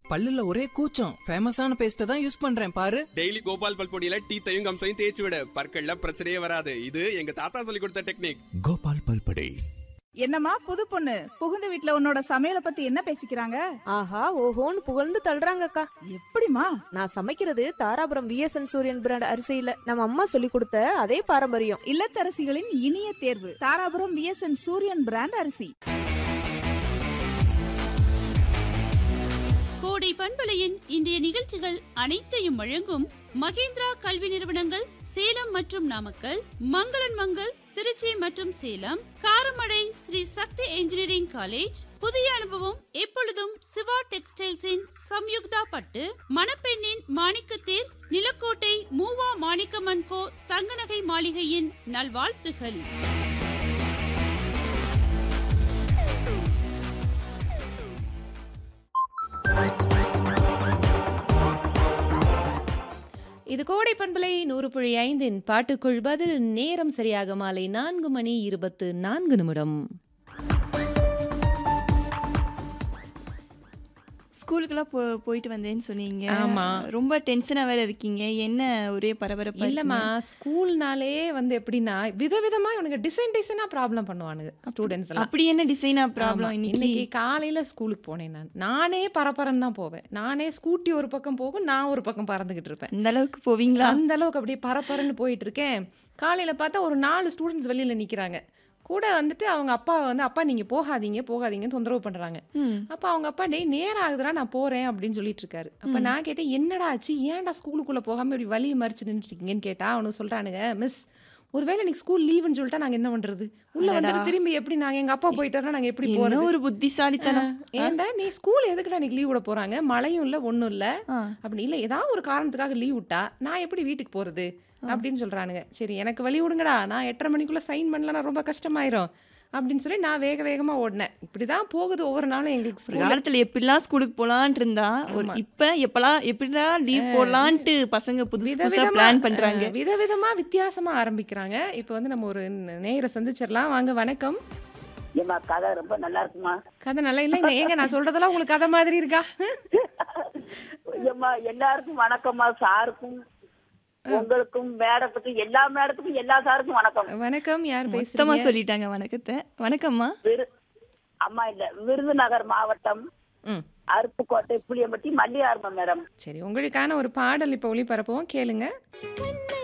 பல்லுல ஒரே கூச்சம். ஃபேமஸான பேஸ்ட தான் யூஸ் பண்றேன் பாரு. டெய்லி கோபால் பல்பொடியில டீத்தையும் கம்சையும் தேய்ச்சி விட, பற்கள்ல பிரச்சனையே வராது. இது எங்க தாத்தா சொல்லி கொடுத்த டெக்னிக். கோபால் பல்பொடி. என்னம்மா புது பொண்ணு, புகுந்த வீட்ல உன்னோட சமையல பத்தி என்ன பேசிக்கிறாங்க? ஆஹா ஓஹோன்னு புகழ்ந்து தள்ளுறாங்கக்கா. எப்படிமா? நான் சமைக்கிறது தாராபுரம் விஎஸ்என் சூரியன் பிராண்ட் அரிசியில நம்ம அம்மா சொல்லி கொடுத்த அதே பாரம்பரியம். இல்லத்தரசிகளின் இனிய தேர்வு தாராபுரம் விஎஸ்என் சூரியன் பிராண்ட் அரிசி. கோடை பண்பலையின் இன்றைய நிகழ்ச்சிகள் அனைத்தையும் வழங்கும் மகேந்திரா கல்வி நிறுவனங்கள் சேலம் மற்றும் நாமக்கல், மங்களன் மங்கள் திருச்சி மற்றும் சேலம், காரமடை ஸ்ரீ சக்தி என்ஜினியரிங் காலேஜ், புதிய அனுபவம் எப்பொழுதும் சிவா டெக்ஸ்டைல்ஸின் சம்யுக்தா பட்டு, மணப்பெண்ணின் மாணிக்கத்தேர், நிலக்கோட்டை மூவா மாணிக்கமன் கோ தங்கநகை மாளிகையின் நல்வாழ்த்துகள். இது கோடை பண்பலை 100.5 பாட்டுக்குள் பதில். நேரம் சரியாக மாலை 4:24. ஸ்கூலுக்குலாம் போயிட்டு வந்தேன்னு சொன்னீங்க. ஆமா. ரொம்ப டென்ஷனா வேற இருக்கீங்க. என்ன ஒரே பரபரப்பா? இல்லம்மா, ஸ்கூல்னாலே வந்து எப்படின்னா விதவிதமா இவனுக்கு டிசைனா ப்ராப்ளம் பண்ணுவானுங்க ஸ்டூடெண்ட்ஸ் எல்லாம். அப்படி என்ன டிசைனா ப்ராப்ளம்? இன்னைக்கு காலையில ஸ்கூலுக்கு போனேன். நானே பரபரன்னு தான் போவேன். நானே ஸ்கூட்டி ஒரு பக்கம் போகும், நான் ஒரு பக்கம் பறந்துகிட்டு இருப்பேன். அந்த அளவுக்கு போவீங்களா? அந்த அளவுக்கு அப்படியே பரபரன்னு போயிட்டு இருக்கேன். காலையில பார்த்தா ஒரு 4 ஸ்டூடெண்ட்ஸ் வெளியில நிக்கிறாங்க. கூட வந்துட்டு அவங்க அப்பா வந்து, அப்பா நீங்க போகாதீங்கன்னு தொந்தரவு பண்றாங்க. அப்ப அவங்க அப்பா, டேய் நேரம் ஆகுதுடா நான் போறேன் அப்படின்னு சொல்லிட்டு இருக்காரு. அப்ப நான் கேட்டேன், என்னடா ஆச்சு, ஏன்டா ஸ்கூலுக்குள்ள போகாம இப்படி வழியை மறிச்சு நின்றுட்டு இருக்கீங்கன்னு கேட்டா அவனுக்கு சொல்றானுங்க, மிஸ் ஒருவேளை இன்னைக்கு ஸ்கூல் லீவுன்னு சொல்லிட்டா நாங்க என்ன பண்றது, உள்ள வந்துட்டு திரும்பி எப்படி நாங்க எங்க அப்பா போயிட்டாருன்னா நாங்க எப்படி போறது? ஒரு புத்திசாலித்தனம். ஏன்டா நீ ஸ்கூல் எதுக்குடா இன்னைக்கு லீவ் விட போறாங்க, மழையும் இல்ல ஒன்றும் இல்ல அப்படி இல்லை, ஏதாவது ஒரு காரணத்துக்காக லீவ் விட்டா நான் எப்படி வீட்டுக்கு போறது அப்படின்னு சொல்றானுங்க. சரி எனக்கு வழி விடுங்கடா, நான் 8:30 மணிக்குள்ள சைன் பண்ணலாம், ரொம்ப கஷ்டமாயிரும் அப்படின்னு சொல்லி நான் வேகமா ஓடினேன். இப்படிதான் போகுது ஒவ்வொரு நாளும் எங்களுக்கு. ஒரு காலத்துல எப்படிலாம் ஸ்கூலுக்கு போலான் இருந்தா, ஒரு இப்ப எப்படிலாம் லீவ் போடலான்ட்டு பசங்க புதுசா பிளான் பண்றாங்க. விதவிதமா வித்தியாசமா ஆரம்பிக்கிறாங்க. இப்ப வந்து நம்ம ஒரு நேயரை சந்திச்சிடலாம். வாங்க, வணக்கம். ஏமா கதை ரொம்ப நல்லா இருக்குமா? கதை நல்லா இல்லைங்க. ஏங்க நான் சொல்றதெல்லாம் உங்களுக்கு கதை மாதிரி இருக்கா? ஏமா எல்லாருக்கும் வணக்கம்மா. சாருக்கும் உங்களுக்கும் மேடத்துக்கும் எல்லா மேடத்துக்கும் எல்லா சாருக்கும் வணக்கம். வணக்கம். யார் மொத்தமா பேசுறீங்க? சொல்லிட்டாங்க வணக்கத்தை. வணக்கம்மா. அம்மா இல்ல, விருதுநகர் மாவட்டம் அருப்புக்கோட்டை புளியம்பட்டி மல்லிகார்மா மேடம். சரி, உங்களுக்கான ஒரு பாடல் இப்ப ஒளிபரப்புவோம், கேளுங்க.